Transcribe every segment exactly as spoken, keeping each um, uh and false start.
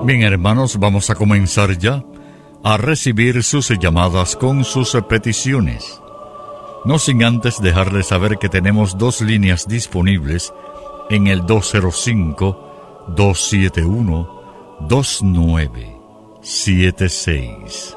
Bien, hermanos, vamos a comenzar ya a recibir sus llamadas con sus peticiones. No sin antes dejarles saber que tenemos dos líneas disponibles en el dos cero cinco, dos siete uno, dos nueve siete seis.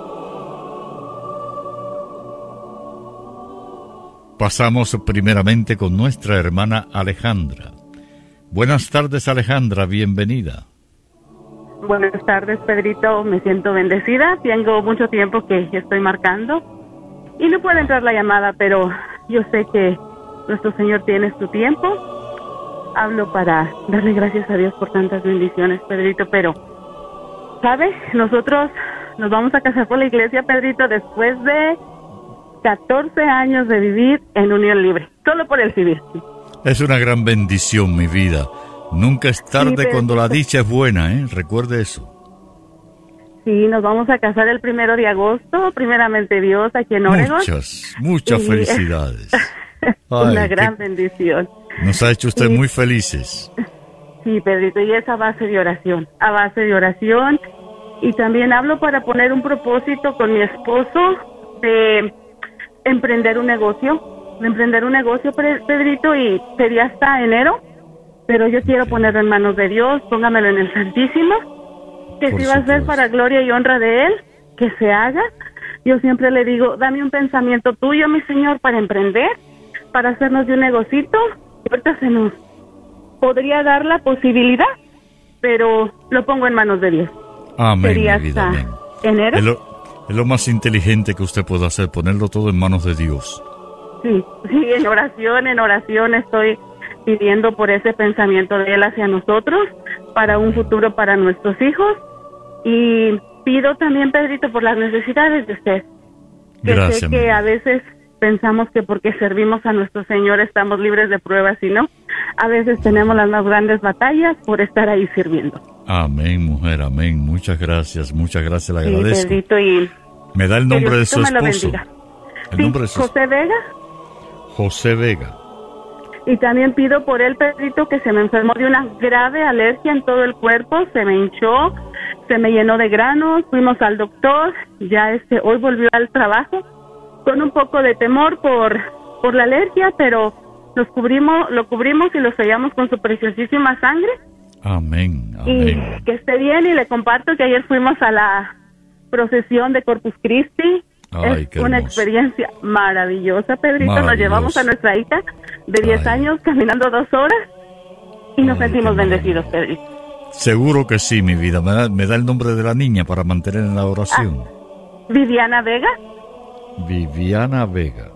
Pasamos primeramente con nuestra hermana Alejandra. Buenas tardes, Alejandra, bienvenida. Buenas tardes, Pedrito, me siento bendecida. Tengo mucho tiempo que estoy marcando y no puede entrar la llamada, pero yo sé que nuestro Señor tiene su tiempo. Hablo para darle gracias a Dios por tantas bendiciones, Pedrito, pero, ¿sabe? Nosotros nos vamos a casar por la iglesia, Pedrito, después de catorce años de vivir en unión libre, solo por el civil. Es una gran bendición, mi vida. Nunca es tarde sí, cuando la dicha es buena, ¿eh? Recuerde eso. Sí, nos vamos a casar el primero de agosto, primeramente Dios, aquí en Oregon. Muchas, muchas y... felicidades. Una Ay, gran qué... bendición. Nos ha hecho usted sí. muy felices. Sí, Pedrito, y es a base de oración, a base de oración. Y también hablo para poner un propósito con mi esposo de emprender un negocio, de emprender un negocio, Pedrito, y sería hasta enero. Pero yo quiero ponerlo en manos de Dios, póngamelo en el Santísimo, que Por si va a ser para gloria y honra de Él, que se haga. Yo siempre le digo, dame un pensamiento tuyo, mi Señor, para emprender, para hacernos de un negocito. Ahorita se nos podría dar la posibilidad, pero lo pongo en manos de Dios. Amén, Sería mi vida, hasta amén. enero. Es lo, es lo más inteligente que usted puede hacer, ponerlo todo en manos de Dios. Sí, sí, en oración, en oración estoy pidiendo por ese pensamiento de Él hacia nosotros, para un futuro para nuestros hijos, y pido también, Pedrito, por las necesidades de usted. Que Gracias, sé que a veces pensamos que porque servimos a nuestro Señor estamos libres de pruebas, y no, a veces tenemos las más grandes batallas por estar ahí sirviendo. Amén, mujer, amén. Muchas gracias, muchas gracias, le sí, agradezco. Pedrito, y me da el nombre de su esposo. El sí, nombre de su José Vega. José Vega. Y también pido por él, Pedrito, que se me enfermó de una grave alergia en todo el cuerpo, se me hinchó, se me llenó de granos, fuimos al doctor, ya este hoy volvió al trabajo con un poco de temor por por la alergia, pero nos cubrimos, lo cubrimos y lo sellamos con su preciosísima sangre. Amén, amén. Y que esté bien, y le comparto que ayer fuimos a la procesión de Corpus Christi. Ay, es una experiencia maravillosa, Pedrito. Nos llevamos a nuestra hija de diez años caminando dos horas y nos Ay, sentimos bendecidos, Pedrito. Seguro que sí, mi vida. Me da, me da el nombre de la niña para mantener en la oración. Ah, Viviana Vega. Viviana Vega.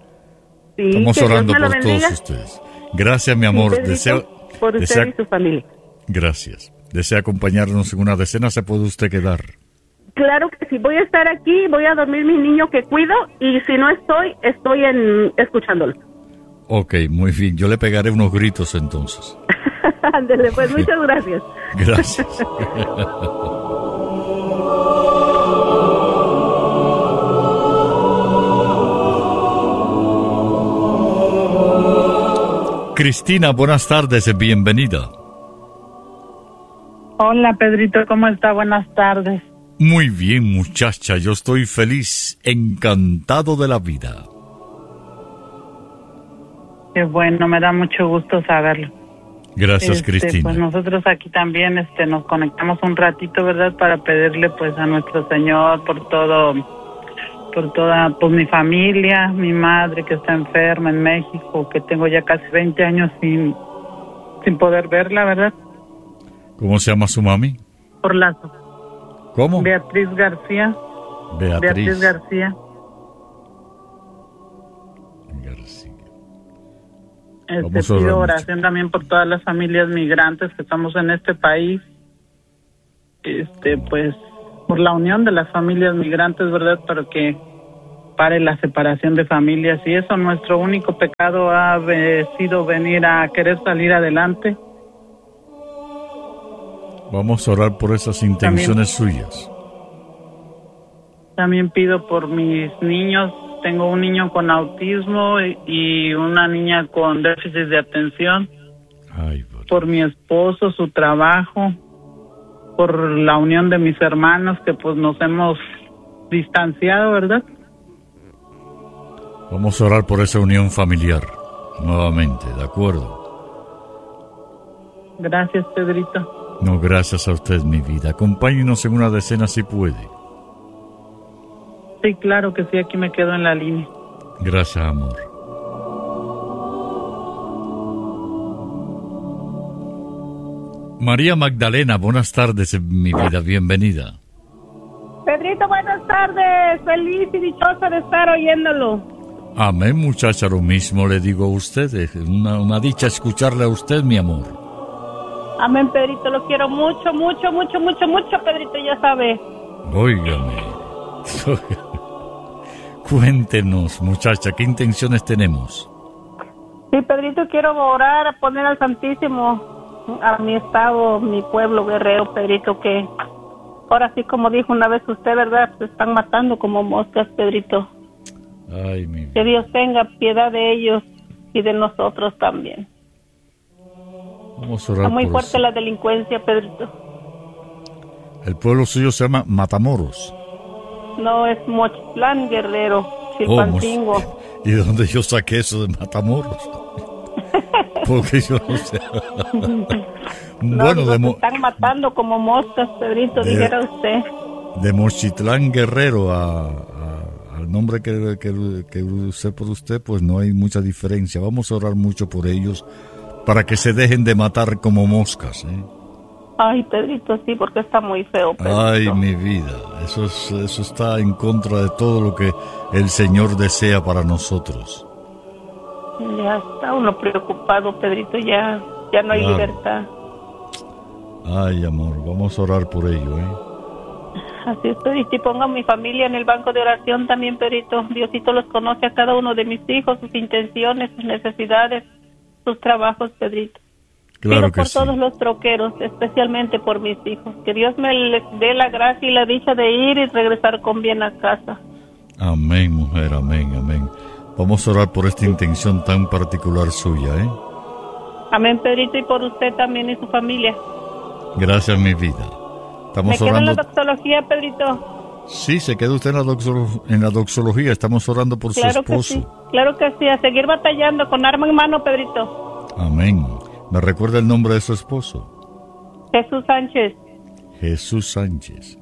Sí, estamos orando por todos ustedes. Gracias, mi amor. Sí, deseo, por usted desea, y su familia. Gracias. ¿Desea acompañarnos en una decena? ¿Se puede usted quedar? Claro que sí, voy a estar aquí, voy a dormir mi niño que cuido, y si no estoy, estoy en escuchándolo. Ok, muy bien, yo le pegaré unos gritos entonces. Ándele, pues muchas gracias. Gracias. Cristina, buenas tardes, bienvenida. Hola, Pedrito, ¿cómo está? Buenas tardes. Muy bien, muchacha, yo estoy feliz, encantado de la vida. Qué bueno, me da mucho gusto saberlo. Gracias, este, Cristina. Pues nosotros aquí también este, nos conectamos un ratito, ¿verdad? Para pedirle pues a nuestro Señor por todo, por toda, pues mi familia, mi madre que está enferma en México, que tengo ya casi veinte años sin, sin poder verla, ¿verdad? ¿Cómo se llama su mami? Por Lazo. ¿Cómo? Beatriz García. Beatriz, Beatriz García. García. Este, pido oración mucho. También por todas las familias migrantes que estamos en este país. Este, pues, por la unión de las familias migrantes, ¿verdad? Para que pare la separación de familias. Y eso, nuestro único pecado ha sido venir a querer salir adelante. Vamos a orar por esas intenciones también, suyas. También pido por mis niños. Tengo un niño con autismo y, y una niña con déficit de atención. Ay, por mi esposo, su trabajo, por la unión de mis hermanos, que pues nos hemos distanciado, ¿verdad? Vamos a orar por esa unión familiar, nuevamente, ¿de acuerdo? Gracias, Pedrito. No, gracias a usted, mi vida. Acompáñenos en una decena si puede. Sí, claro que sí, aquí me quedo en la línea. Gracias, amor. María Magdalena, buenas tardes, mi vida, bienvenida. Pedrito, buenas tardes, feliz y dichosa de estar oyéndolo. Amén, muchacha, lo mismo le digo a usted, es una, una dicha escucharle a usted, mi amor. Amén, Pedrito, lo quiero mucho, mucho, mucho, mucho, mucho, Pedrito, ya sabe. Óigame, cuéntenos, muchacha, ¿qué intenciones tenemos? Sí, Pedrito, quiero orar, a poner al Santísimo a mi estado, mi pueblo Guerrero, Pedrito, que ahora sí, como dijo una vez usted, ¿verdad? Se están matando como moscas, Pedrito. Ay, mi vida. Que Dios tenga piedad de ellos y de nosotros también. Vamos a orar. Está muy por fuerte eso. la delincuencia, Pedrito. El pueblo suyo se llama Matamoros. No, es Mochitlán, Guerrero, Oh, Chilpancingo. Mos- ¿Y de dónde yo saqué eso de Matamoros? Porque yo no sé. No, Bueno, de, nos Mo- están matando como moscas, Pedrito, De- dijera usted. de Mochitlán Guerrero a, a- al nombre que, que, que usé por usted, pues no hay mucha diferencia. Vamos a orar mucho por ellos para que se dejen de matar como moscas, ¿eh? Ay, Pedrito, sí, porque está muy feo, Pedrito. Ay, mi vida, eso, es, eso está en contra de todo lo que el Señor desea para nosotros. Ya está uno preocupado, Pedrito, ya, ya no hay Claro. libertad. Ay, amor, vamos a orar por ello, ¿eh? Así es, Pedrito, y pongo a mi familia en el banco de oración también, Pedrito. Diosito los conoce a cada uno de mis hijos, sus intenciones, sus necesidades, sus trabajos, Pedrito. Claro Pido que por sí. todos los troqueros, especialmente por mis hijos. Que Dios me les dé la gracia y la dicha de ir y regresar con bien a casa. Amén, mujer, amén, amén. Vamos a orar por esta intención tan particular suya, ¿eh? Amén, Pedrito, y por usted también y su familia. Gracias, mi vida. Me Estamos quedo en orando. la doxología, Pedrito. Sí, se queda usted en la, doxolo- en la doxología. Estamos orando por Claro su que esposo. sí, claro que sí. A seguir batallando con arma en mano, Pedrito. Amén. ¿Me recuerda el nombre de su esposo? Jesús Sánchez. Jesús Sánchez.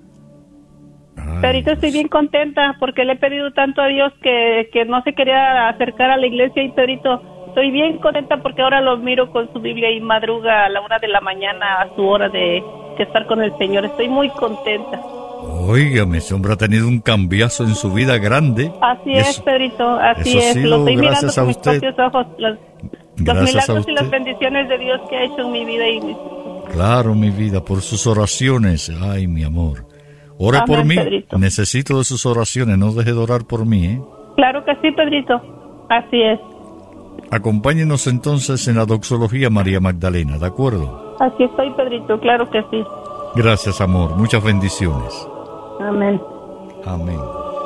Ay, Pedrito, estoy Dios. bien contenta porque le he pedido tanto a Dios que, que no se quería acercar a la iglesia. Y Pedrito, estoy bien contenta porque ahora lo miro con su Biblia y madruga a la una de la mañana a su hora de, de estar con el Señor. Estoy muy contenta. Óigame, ese hombre ha tenido un cambiazo en su vida grande. Así Eso- es, Pedrito, así eso ha es. sido Lo estoy mirando gracias a con mis usted. propios ojos. Los, los Gracias a milagros y las usted. bendiciones de Dios que ha hecho en mi vida y mis Claro, mi vida, por sus oraciones. Ay, mi amor. Ore Amén, por mí. Pedrito. Necesito de sus oraciones. No deje de orar por mí, ¿eh? Claro que sí, Pedrito. Así es. Acompáñenos entonces en la doxología, María Magdalena, ¿de acuerdo? Así estoy, Pedrito. Claro que sí. Gracias, amor. Muchas bendiciones. Amén. Amén.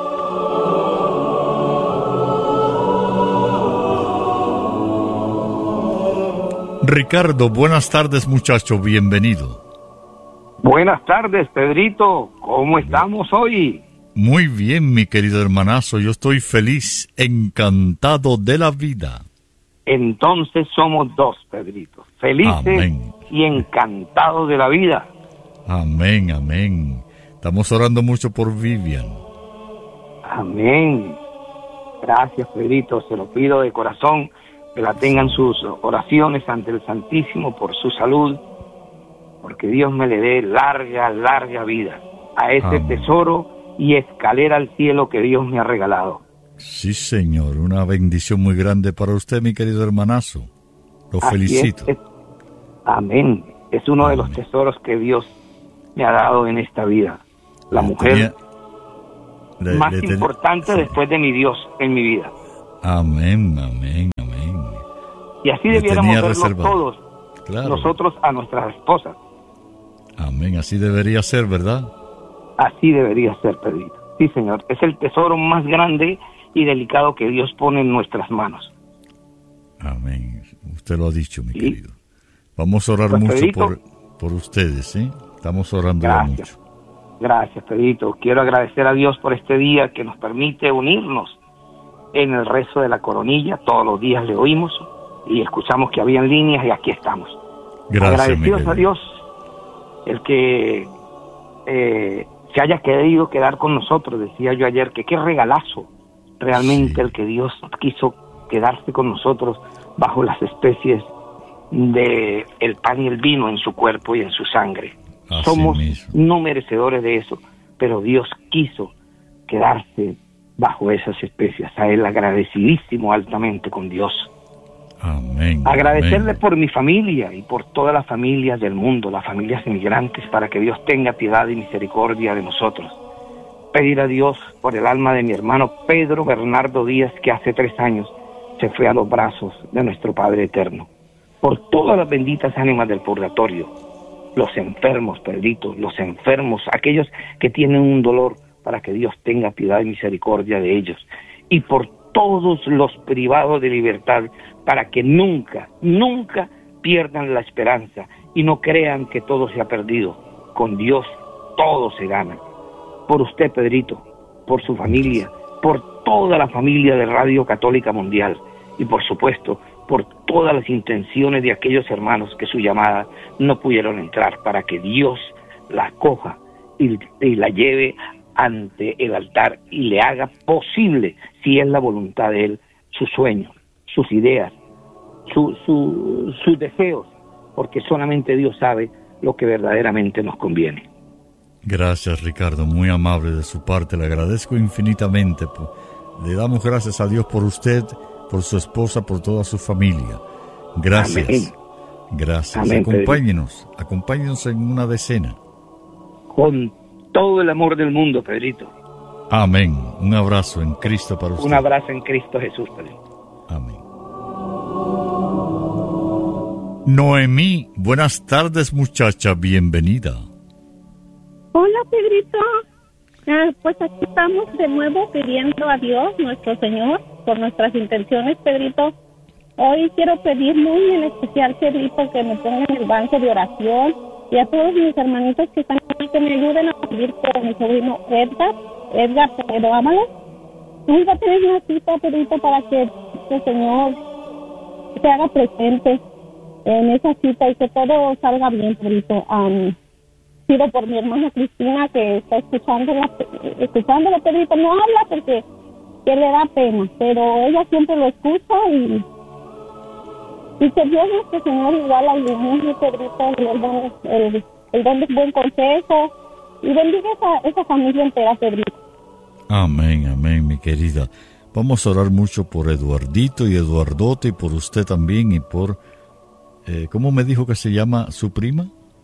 Ricardo, buenas tardes, muchacho. Bienvenido. Buenas tardes, Pedrito. ¿Cómo estamos hoy? Muy bien, mi querido hermanazo. Yo estoy feliz, encantado de la vida. Entonces somos dos, Pedrito. Felices Amén. y encantados de la vida. Amén, amén. Estamos orando mucho por Vivian. Amén. Gracias, Pedrito. Se lo pido de corazón que la tengan sus oraciones ante el Santísimo por su salud, porque Dios me le dé larga, larga vida a ese Amén. tesoro y escalera al cielo que Dios me ha regalado. Sí, señor. Una bendición muy grande para usted, mi querido hermanazo. Lo Así felicito. es, es- amén. Es uno de los Amén. tesoros que Dios me ha dado en esta vida. La Le mujer tenía- le- más le tenía- importante sí. después de mi Dios en mi vida. Amén, amén, amén. Y así Le debiéramos tenía vernos reservado. todos, Claro. nosotros a nuestras esposas. Amén, así debería ser, ¿verdad? Así debería ser, Pedrito. Sí, Señor. Es el tesoro más grande y delicado que Dios pone en nuestras manos. Amén. Usted lo ha dicho, mi Sí. querido. Vamos a orar Pues, mucho Pedrito. por, por ustedes, ¿sí? Estamos orando Gracias. mucho. Gracias, Pedrito. Quiero agradecer a Dios por este día que nos permite unirnos en el rezo de la coronilla. Todos los días le oímos y escuchamos que habían líneas y aquí estamos. Gracias, agradecidos Miguel. a Dios el que eh, se haya querido quedar con nosotros. Decía yo ayer que qué regalazo realmente sí. el que Dios quiso quedarse con nosotros bajo las especies de el pan y el vino en su cuerpo y en su sangre. Así Somos mismo. no merecedores de eso, pero Dios quiso quedarse bajo esas especies. A Él agradecidísimo altamente con Dios. Amén. Agradecerle amén. por mi familia y por todas las familias del mundo, las familias inmigrantes, para que Dios tenga piedad y misericordia de nosotros. Pedir a Dios por el alma de mi hermano Pedro Bernardo Díaz, que hace tres años se fue a los brazos de nuestro Padre Eterno. Por todas las benditas ánimas del purgatorio, los enfermos, Pedrito, los enfermos, aquellos que tienen un dolor, para que Dios tenga piedad y misericordia de ellos. Y por todos los privados de libertad, para que nunca, nunca pierdan la esperanza y no crean que todo se ha perdido. Con Dios todo se gana. Por usted, Pedrito, por su familia, por toda la familia de Radio Católica Mundial y por supuesto por todas las intenciones de aquellos hermanos que su llamada no pudieron entrar, para que Dios la acoja y, y la lleve ante el altar y le haga posible, si es la voluntad de Él, sus sueños, sus ideas, su, su, sus deseos, porque solamente Dios sabe lo que verdaderamente nos conviene. Gracias, Ricardo, muy amable de su parte, le agradezco infinitamente. Le damos gracias a Dios por usted, por su esposa, por toda su familia. Gracias. Amén. Gracias. Amén, acompáñenos, Pedrito. acompáñenos en una decena. Con todo el amor del mundo, Pedrito. Amén. Un abrazo en Cristo para usted. Un abrazo en Cristo Jesús, Pedrito. Amén. Noemí, buenas tardes, muchacha, bienvenida. Hola, Pedrito. Eh, pues aquí estamos de nuevo pidiendo a Dios, nuestro Señor, por nuestras intenciones, Pedrito. Hoy quiero pedir muy en especial, Pedrito, que me pongan en el banco de oración, y a todos mis hermanitos que están aquí, que me ayuden a pedir por mi sobrino Edgar, Edgar Pedro Ámalo. Hoy va a tener una cita, Pedrito, para que el Señor se haga presente en esa cita y que todo salga bien, Pedrito. Um, pido por mi hermana Cristina, que está escuchándola, escuchándolo, Pedrito, no habla porque que le da pena, pero ella siempre lo escucha y y que Dios nuestro Señor igual al mismo, Pedrito, el don, el, el don de buen consejo y bendiga esa, esa familia entera, Pedrito. Amén, amén, mi querida. Vamos a orar mucho por Eduardito y Eduardote y por usted también y por, eh, ¿cómo me dijo que se llama su prima?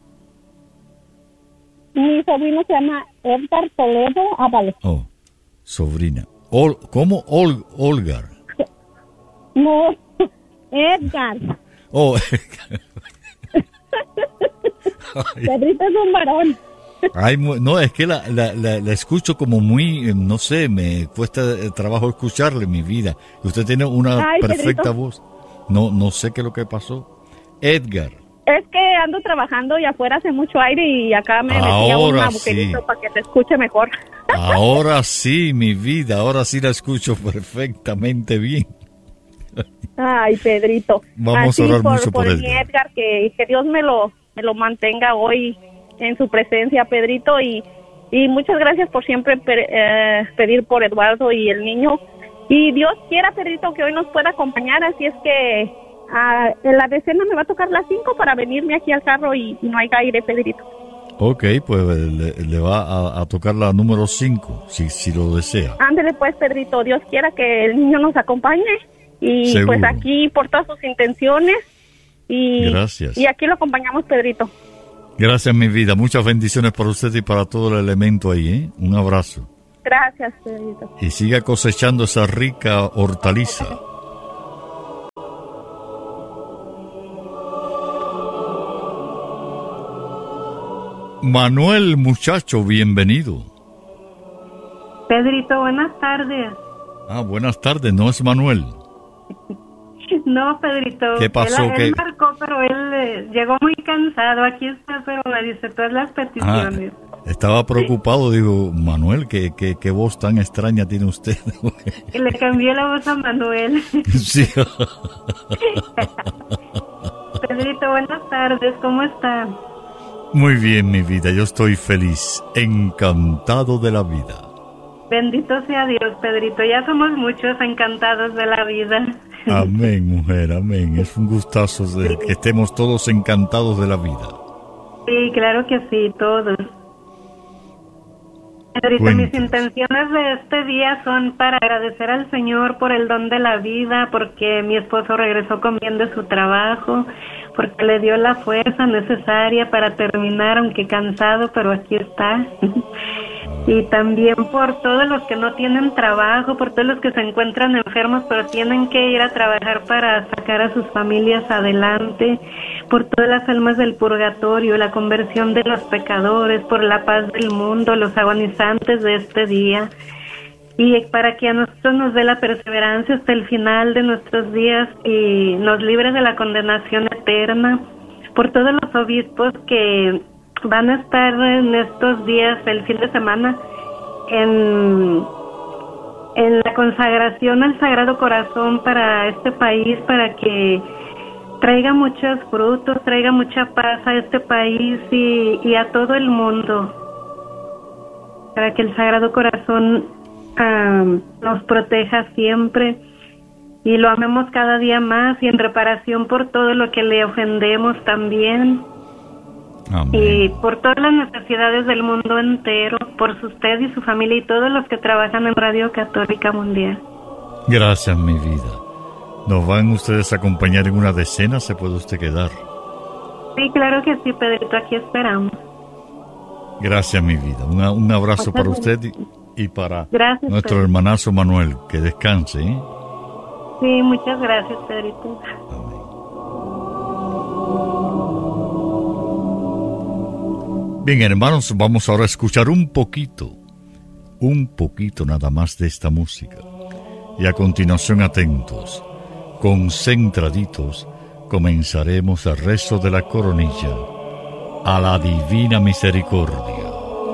Mi sobrino se llama Edgar Toledo Ábalos. Oh, sobrina. Ol, ¿Cómo? Ol, Olgar. No, Edgar. Oh, Pedrito es un varón. Ay, no, es que la, la, la, la escucho como muy, no sé, me cuesta trabajo escucharle, mi vida. Usted tiene una Ay, perfecta Pedrito. voz. No, no sé qué es lo que pasó. Edgar. Es que ando trabajando y afuera hace mucho aire y acá me metí a un Ahora agujerito sí. para que te escuche mejor. Ahora sí, mi vida, ahora sí la escucho perfectamente bien. Ay, Pedrito. Vamos Así a orar por, mucho por por mi Edgar. Edgar, que, que Dios me lo me lo mantenga hoy en su presencia, Pedrito, y, y muchas gracias por siempre pe- eh, pedir por Eduardo y el niño. Y Dios quiera, Pedrito, que hoy nos pueda acompañar, así es que ah, en la decena me va a tocar las cinco para venirme aquí al carro y, y no hay aire, Pedrito. Ok, pues le, le va a, a tocar la número cinco, si, si lo desea. Ándele pues, Pedrito, Dios quiera que el niño nos acompañe y Seguro. pues aquí por todas sus intenciones y, Gracias. y aquí lo acompañamos, Pedrito. Gracias, mi vida. Muchas bendiciones para usted y para todo el elemento ahí, ¿eh? Un abrazo. Gracias, Pedrito. Y siga cosechando esa rica hortaliza. Manuel, muchacho, bienvenido. Pedrito, buenas tardes. Ah, buenas tardes, no es Manuel. No, Pedrito. ¿Qué pasó? Él, ¿Qué? él marcó, pero él eh, llegó muy cansado. Aquí está, pero me dice todas las peticiones. Ah, estaba preocupado, digo, Manuel, ¿qué, qué, qué voz tan extraña tiene usted? Y le cambié la voz a Manuel. Sí. Pedrito, buenas tardes, ¿cómo está? Muy bien, mi vida, yo estoy feliz, encantado de la vida. Bendito sea Dios, Pedrito, ya somos muchos encantados de la vida. Amén, mujer, amén. Es un gustazo de que estemos todos encantados de la vida. Sí, claro que sí, todos. Pedrito, mis intenciones de este día son para agradecer al Señor por el don de la vida, porque mi esposo regresó con bien de su trabajo, porque le dio la fuerza necesaria para terminar, aunque cansado, pero aquí está. Y también por todos los que no tienen trabajo, por todos los que se encuentran enfermos, pero tienen que ir a trabajar para sacar a sus familias adelante, por todas las almas del purgatorio, la conversión de los pecadores, por la paz del mundo, los agonizantes de este día, y para que a nosotros nos dé la perseverancia hasta el final de nuestros días y nos libre de la condenación eterna, por todos los obispos que van a estar en estos días, el fin de semana, en, en la consagración al Sagrado Corazón para este país, para que traiga muchos frutos, traiga mucha paz a este país y, y a todo el mundo, para que el Sagrado Corazón um, nos proteja siempre y lo amemos cada día más, y en reparación por todo lo que le ofendemos también. Amén. Y por todas las necesidades del mundo entero, por usted y su familia y todos los que trabajan en Radio Católica Mundial. Gracias, mi vida. ¿Nos van ustedes a acompañar en una decena? ¿Se puede usted quedar? Sí, claro que sí, Pedrito, aquí esperamos. Gracias, mi vida. Una, un abrazo para usted y, y para gracias, nuestro Pedro. hermanazo Manuel. Que descanse, ¿eh? Sí, muchas gracias, Pedrito. Amén. Bien, hermanos, vamos ahora a escuchar un poquito, un poquito nada más de esta música. Y a continuación, atentos, concentraditos, comenzaremos el rezo de la coronilla a la Divina Misericordia.